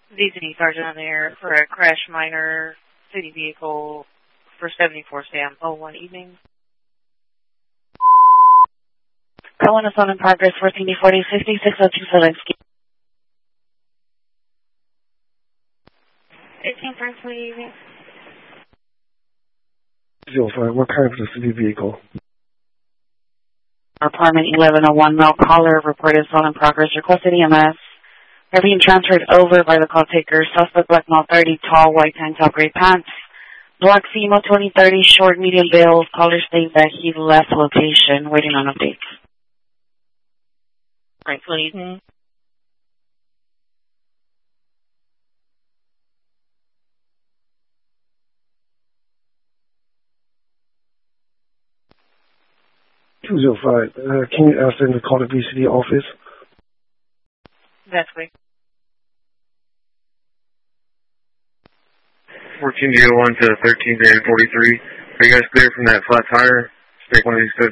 DZ Sergeant on there for a crash minor city vehicle for 74 Sam 01 evening. Calling us on in progress 1440 6602 Zelensky. 18 Franklin evening. 05, what kind of a city vehicle? Apartment 1101 male caller reported assault in progress. Requested EMS. They're being transferred over by the call taker. Suspect black male 30, tall, white tank top, gray pants. Black female 2030, short, medium build. Caller states that he left location. Waiting on updates. Franklin evening. Can you ask them to call the VCD office? That's quick. 1401 to 1343. Are you guys clear from that flat tire? Take one of these code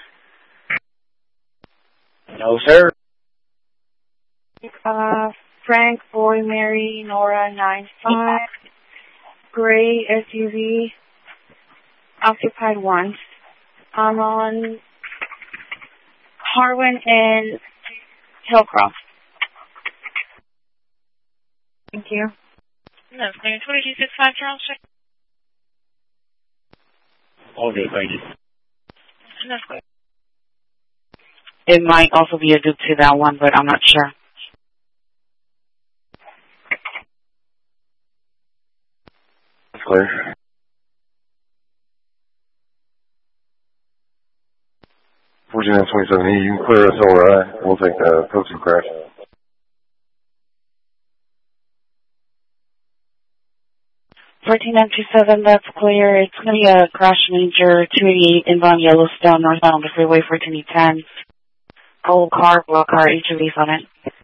2s. No, sir. Frank, Boy, Mary, Nora, 95. Gray SUV. Occupied 1. I'm on Harwin and Hillcroft. Thank you. That's clear. 2265 Charles Street. All good, thank you. That's clear. It might also be a due to that one, but I'm not sure. That's clear. Virginia 27E, you can clear us alright. We'll take the code 2 crash. 14927, that's clear. It's going to be a crash major 288 inbound Yellowstone, northbound on the freeway 1410. Gold car, black car, each of these on it.